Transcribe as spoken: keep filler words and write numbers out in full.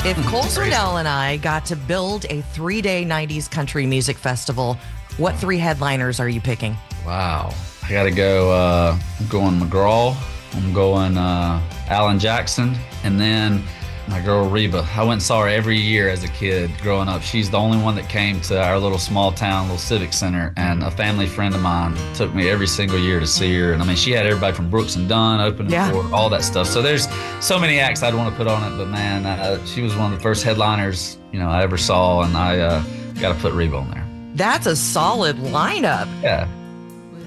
If Cole Swindell and I got to build a three-day nineties country music festival, what three headliners are you picking? Wow. I got to go, uh, I'm going McGraw, I'm going uh, Alan Jackson, and then my girl Reba. I went and saw her every year as a kid growing up. She's the only one that came to our little small town, little civic center, and a family friend of mine took me every single year to see her. And I mean, she had everybody from Brooks and Dunn opening Yeah. for her, all that stuff. So there's so many acts I'd want to put on it, but man, uh, she was one of the first headliners, you know, I ever saw, and I uh, got to put Reba on there. That's a solid lineup. Yeah.